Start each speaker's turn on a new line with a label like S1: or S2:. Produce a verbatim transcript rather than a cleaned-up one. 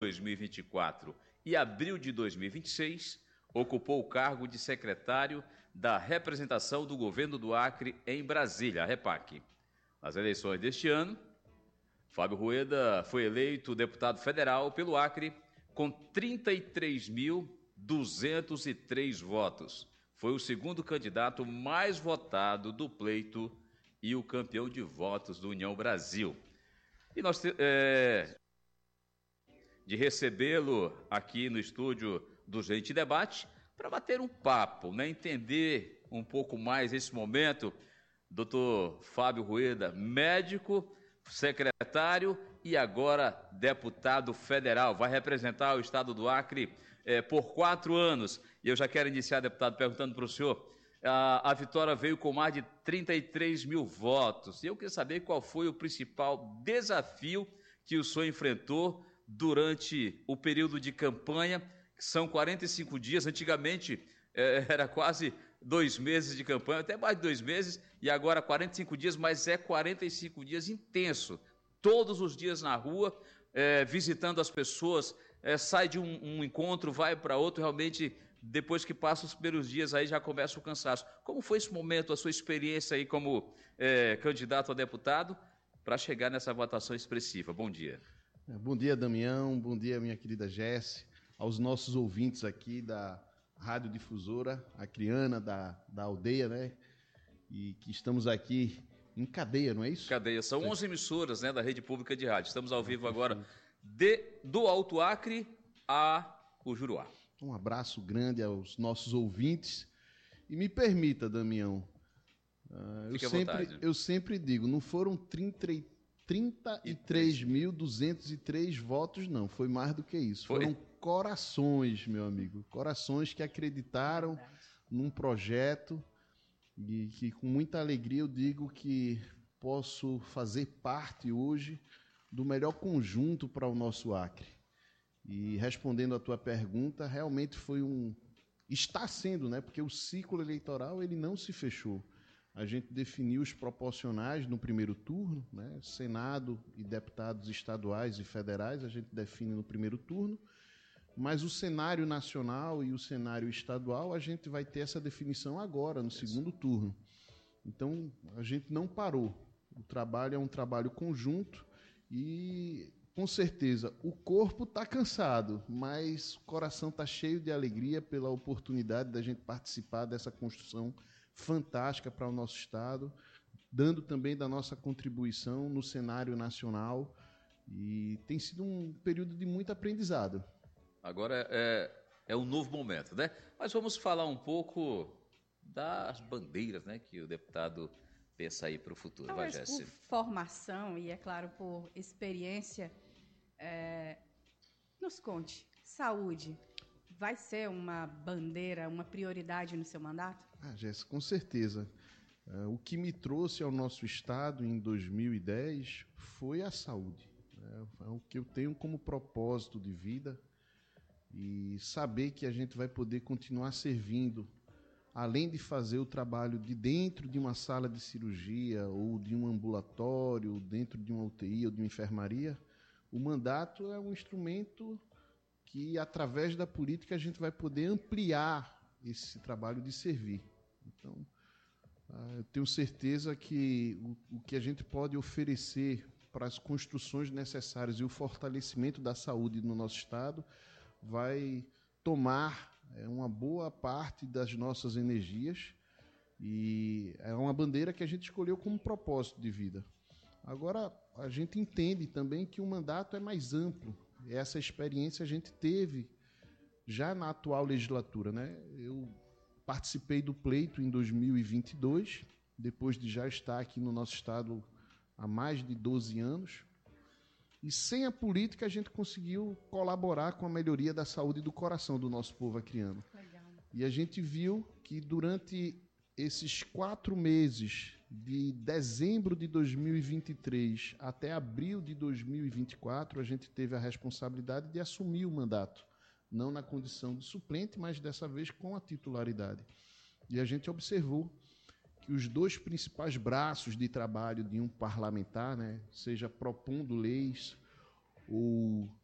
S1: dois mil e vinte e quatro e abril de dois mil e vinte e seis, ocupou o cargo de secretário da representação do governo do Acre em Brasília, a REPAC. Nas eleições deste ano, Fábio Rueda foi eleito deputado federal pelo Acre com trinta e três mil duzentos e três votos. Foi o segundo candidato mais votado do pleito e o campeão de votos do União Brasil. E nós é, de recebê-lo aqui no estúdio do Gente Debate para bater um papo, né? Entender um pouco mais esse momento. doutor Fábio Rueda, médico, secretário e agora deputado federal, vai representar o estado do Acre é, por quatro anos. E eu já quero iniciar, deputado, perguntando para o senhor, a, a vitória veio com mais de trinta e três mil votos. E eu queria saber qual foi o principal desafio que o senhor enfrentou durante o período de campanha, que são quarenta e cinco dias, antigamente é, era quase dois meses de campanha, até mais de dois meses, e agora quarenta e cinco dias, mas é quarenta e cinco dias intenso, todos os dias na rua, é, visitando as pessoas, é, sai de um, um encontro, vai para outro, realmente, depois que passa os primeiros dias, aí já começa o cansaço. Como foi esse momento, a sua experiência aí como é, candidato a deputado, para chegar nessa votação expressiva? Bom dia.
S2: Bom dia, Damião, bom dia, minha querida Jesse, aos nossos ouvintes aqui da Rádio Difusora Acreana, da, da aldeia, né? E que estamos aqui em cadeia, não é isso?
S1: Cadeia. São onze emissoras, né, da rede pública de rádio. Estamos ao vivo agora de, do Alto Acre a o Juruá.
S2: Um abraço grande aos nossos ouvintes. E me permita, Damião, uh, eu, sempre, eu sempre digo, não foram trinta e três mil duzentos e três votos, não. Foi mais do que isso.
S1: Foi?
S2: Foram corações, meu amigo. Corações que acreditaram num projeto e que com muita alegria eu digo que posso fazer parte hoje do melhor conjunto para o nosso Acre. E respondendo à tua pergunta, realmente foi um... Está sendo, né? Porque o ciclo eleitoral ele não se fechou. A gente definiu os proporcionais no primeiro turno, né? Senado e deputados estaduais e federais, a gente define no primeiro turno, mas o cenário nacional e o cenário estadual, a gente vai ter essa definição agora, no segundo turno. Então, a gente não parou. O trabalho é um trabalho conjunto e, com certeza, o corpo está cansado, mas o coração está cheio de alegria pela oportunidade da gente participar dessa construção fantástica para o nosso Estado, dando também da nossa contribuição no cenário nacional, e tem sido um período de muito aprendizado.
S1: Agora é, é um novo momento, né? Mas vamos falar um pouco das bandeiras, né, que o deputado pensa aí para o futuro.
S3: Talvez
S1: Vai, Jéssica.
S3: Por formação e, é claro, por experiência, é... nos conte, saúde vai ser uma bandeira, uma prioridade no seu mandato?
S2: Ah, Jéssica, com certeza. Uh, o que me trouxe ao nosso estado em dois mil e dez foi a saúde. É, é o que eu tenho como propósito de vida e saber que a gente vai poder continuar servindo, além de fazer o trabalho de dentro de uma sala de cirurgia ou de um ambulatório, dentro de uma U T I ou de uma enfermaria, o mandato é um instrumento que, através da política, a gente vai poder ampliar esse trabalho de servir. Então, eu tenho certeza que o, o que a gente pode oferecer para as construções necessárias e o fortalecimento da saúde no nosso estado vai tomar é, uma boa parte das nossas energias e é uma bandeira que a gente escolheu como propósito de vida. Agora, a gente entende também que o mandato é mais amplo. Essa experiência a gente teve já na atual legislatura, né? Eu participei do pleito em dois mil e vinte e dois, depois de já estar aqui no nosso estado há mais de doze anos. E sem a política a gente conseguiu colaborar com a melhoria da saúde do coração do nosso povo acreano.
S3: Legal.
S2: E a gente viu que durante esses quatro meses, de dezembro de dois mil e vinte e três até abril de dois mil e vinte e quatro, a gente teve a responsabilidade de assumir o mandato, não na condição de suplente, mas dessa vez com a titularidade. E a gente observou que os dois principais braços de trabalho de um parlamentar, né, seja propondo leis ou